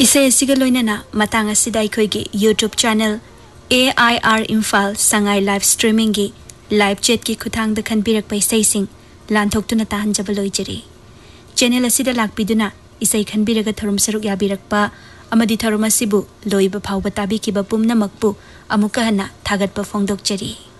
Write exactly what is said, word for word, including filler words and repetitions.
इसे असिगा लोइनना Matang असिदा अखोइगी YouTube channel A I R Imphal Sangai live streaming की live chat की खुथांग द खनबिरक पैसैसिंग लांथोक्तुना ताहंजब लोइजरी चैनल असिदा लाक्पिदुना इसै खनबिरग थरुम सरुक याबिरकपा अमदि थरुम असिबु लोइब फाउब ताबिकिबा पुमनमकपु अमुका हना थागतपा फोंदोकजरी।